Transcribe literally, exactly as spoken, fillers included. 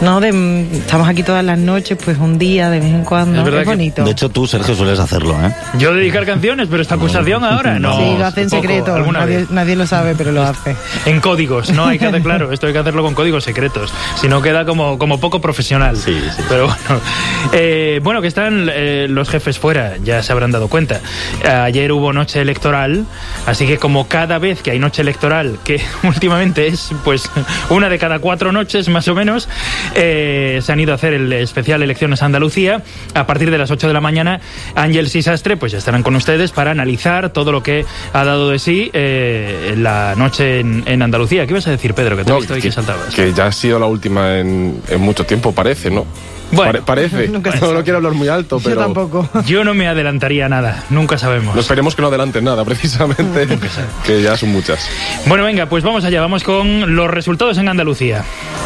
No, de, estamos aquí todas las noches, pues un día, de vez en cuando, es, es bonito. De hecho, tú, Sergio, sueles hacerlo, ¿eh? Yo dedicar canciones, pero esta acusación ahora no. Sí, lo hace en secreto, nadie, nadie lo sabe, pero lo hace. En códigos, ¿no? Hay que hacer, claro, esto hay que hacerlo con códigos secretos, si no queda como, como poco profesional. Sí, sí. Pero bueno, eh, bueno, que están eh, los jefes fuera, ya se habrán dado cuenta. Ayer hubo noche electoral, así que como cada vez que hay noche electoral, que últimamente es pues una de cada cuatro noches más o menos, eh, se han ido a hacer el especial Elecciones Andalucía. A partir de las ocho de la mañana, Ángeles y Sastre pues ya estarán con ustedes para analizar todo lo que ha dado de sí eh, la noche en, en Andalucía. ¿Qué ibas a decir, Pedro? Que te he no, visto y que, que saltabas. Que ya ha sido la última en, en mucho tiempo, parece, ¿no? Bueno, Pare- parece. Nunca no, no quiero hablar muy alto, pero... Yo tampoco. Yo no me adelantaría nada, nunca sabemos. No esperemos que no adelanten nada, precisamente, que ya son muchas. Bueno, venga, pues vamos allá, vamos con los resultados en Andalucía.